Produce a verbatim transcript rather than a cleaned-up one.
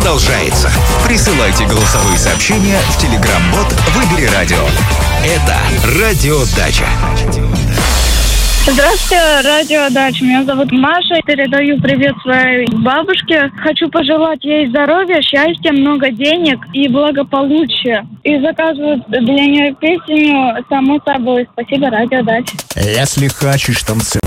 продолжается. Присылайте голосовые сообщения в Telegram-бот «Выбери радио». Это Радио Дача. Здравствуйте, Радио Дача. Меня зовут Маша. Передаю привет своей бабушке. Хочу пожелать ей здоровья, счастья, много денег и благополучия. И заказываю для нее песню «Само собой». Спасибо, Радио Дача. Если хочешь танцевать